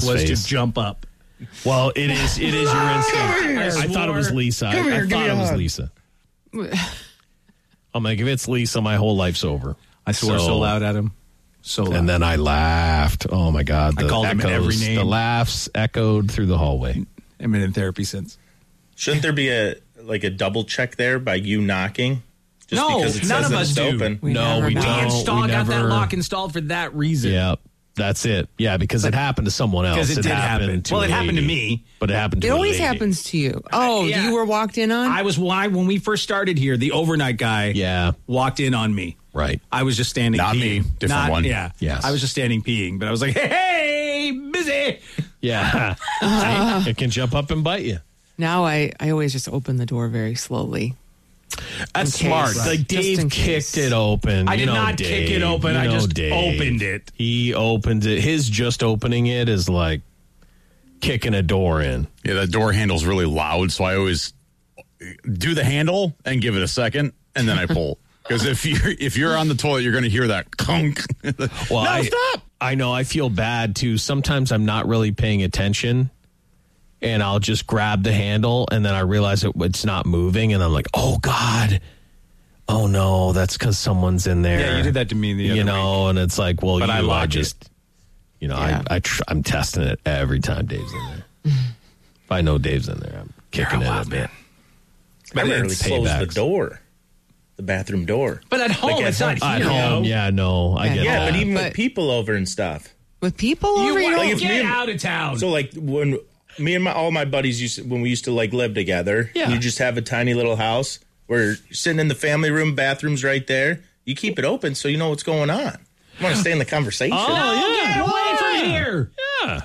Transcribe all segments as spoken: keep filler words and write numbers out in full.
his was face. to jump up. Well, it is. It is your instinct. I, I thought it was Lisa. I, Come here, I give thought me a it was hug. Lisa. I'm like, if it's Lisa, my whole life's over. I swore so, so loud at him. So loud. And then I laughed. Oh, my God. The I called echoes, him every name. The laughs echoed through the hallway. I've been in therapy since. Shouldn't there be a like a double check there by you knocking? Just No, because it none says of that us it's do. open. We no, never we know. don't. We installed, we got never, that lock installed for that reason. Yeah, that's it. Yeah, because it happened to someone else. Because it, did happened happen. To Well, a it happened to lady, me. But it happened to It a always lady. happens to you. Oh, Yeah. you were walked in on? I was why when we first started here, the overnight guy Yeah. walked in on me. Right. I was just standing Not peeing. me, different Not- one. Yeah. Yes. I was just standing peeing, but I was like, hey, hey busy. Yeah. It can jump up and bite you. Now I, I always just open the door very slowly. That's In case. smart. Right. Like Just Dave in kicked case. it open. I You did know not Dave. kick it open. You I know just Dave. opened it. He opened it. His just opening it is like kicking a door in. Yeah, that door handle's really loud, so I always do the handle and give it a second, and then I pull. Because if you're if you're on the toilet, you're going to hear that clunk. Well, no, I, stop. I know. I feel bad too. Sometimes I'm not really paying attention, and I'll just grab the handle, and then I realize it, it's not moving, and I'm like, "Oh God, oh no, that's because somene's in there." Yeah, you did that to me the other you know, and it's like, well, But you, I I, lock just, you know, Yeah. I, I tr- I'm testing it every time Dave's in there. If I know Dave's in there, I'm kicking it a bit. I rarely it's close the paybacks. door, the bathroom door. But at home, Like at it's not home. here. At home, yeah, no, I Yeah. get Yeah, that. but even But- with people over and stuff. With people You over want here? Like if get me and- out of town. So like when me and my all my buddies used to, when we used to like live together, Yeah. you just have a tiny little house where you're sitting in the family room, bathroom's right there. You keep it open so you know what's going on. You want to stay in the conversation. Oh, yeah. Get away from here. Yeah.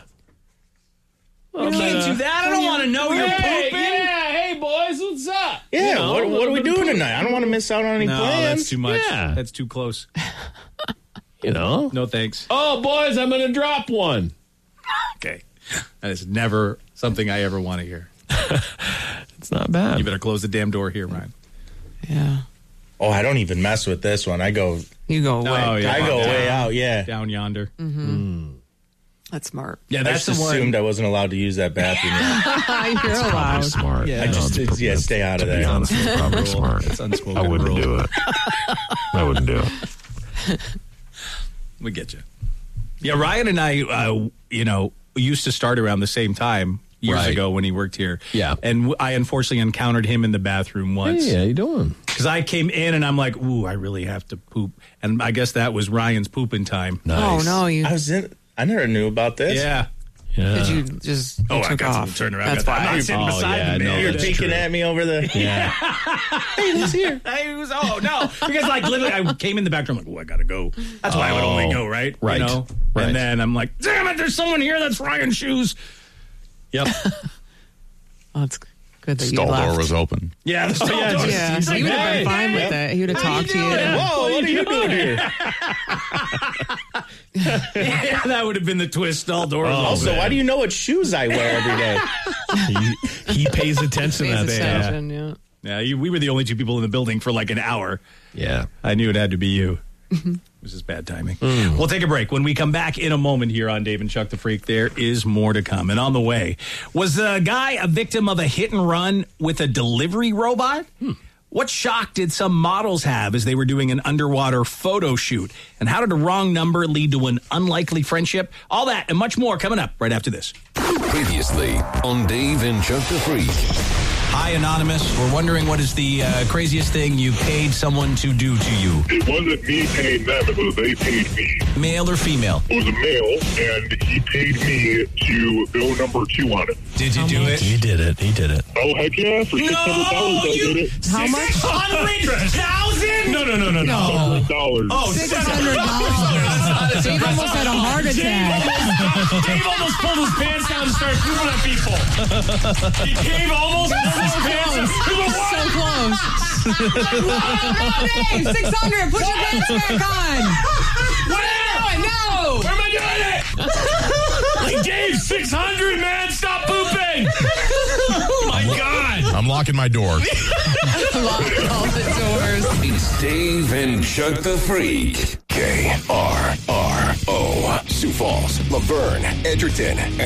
You can't do that. I don't want to know you're Hey, pooping. yeah, hey boys, what's up? Yeah, You know, what, a what are little we bit of doing poop. tonight? I don't want to miss out on any No, plans. that's too much. Yeah. That's too close. You know? No thanks. Oh, boys, I'm going to drop one. Okay. That is never something I ever want to hear. It's not bad. You better close the damn door here, Ryan. Yeah. Oh, I don't even mess with this one. I go, You go away. Oh, yeah. I go Down. way out. Yeah, Down yonder. That's smart. Yeah, I that's just the one. assumed I wasn't allowed to use that bathroom. You're allowed. Probably smart. Yeah. I just, it's, yeah, stay out of To be there. honest, it's probably smart. It's unspoken I wouldn't rule. do it. I wouldn't do it. We get you. Yeah, Ryan and I, uh, you know, used to start around the same time years Right. ago when he worked here. Yeah. And w- I unfortunately encountered him in the bathroom once. Hey, how you doing? Because I came in and I'm like, ooh, I really have to poop. And I guess that was Ryan's pooping time. Oh, no. You I was in. I never knew about this. Yeah. Yeah. Did you just you Oh, I took got off? to turn around. That's Got that. I'm why. not sitting Oh, beside yeah, the no, man. You're that's peeking true. at me over the. Yeah. Hey, who's here? I was, oh, no. Because, like, literally, I came in the back room, like, oh, I got to go. That's why I would only go, right? Right. You know? Right. And then I'm like, damn it, there's someone here that's Ryan's shoes. Yep. Oh, it's good that you Stall left. door was open. Yeah, the stall yeah, door. just- Yeah, He's like, he would have hey, been fine with it. He would have talked to you. Whoa, what are you doing here? Yeah, that would have been the twist. Stall door. was Also, open. why do you know what shoes I wear every day? he, he pays attention to that Pays day. attention, yeah. Yeah, you, we were the only two people in the building for like an hour. Yeah. I knew it had to be you. It was just bad timing. We'll take a break. When we come back in a moment here on Dave and Chuck the Freak, there is more to come. And on the way, was the guy a victim of a hit and run with a delivery robot? What shock did some models have as they were doing an underwater photo shoot? And how did a wrong number lead to an unlikely friendship? All that and much more coming up right after this. Previously on Dave and Chuck the Freak. Hi, Anonymous. We're wondering what is the uh, craziest thing you paid someone to do to you? It wasn't me paying them, it was they paid me. Male or female? It was a male, and he paid me to go number two on it. Did you do it? He did it. He did it. Oh, heck yeah, for six hundred dollars I did it. How much? six hundred thousand? No, no, no, no, no. one hundred dollars. Oh, Six hundred dollars. Dave almost had a heart attack. Dave almost pulled his pants down and started pooping at people. He Dave almost pulled his pants down. So close. Dave, six hundred. Put your pants back on. Where? No. Where am I doing it? Like, Dave, six hundred, man. Stop pooping. Oh, my God. I'm locking my door. Lock all the doors. It's Dave and Chuck the Freak. K R R O. Sioux Falls, Laverne, Edgerton,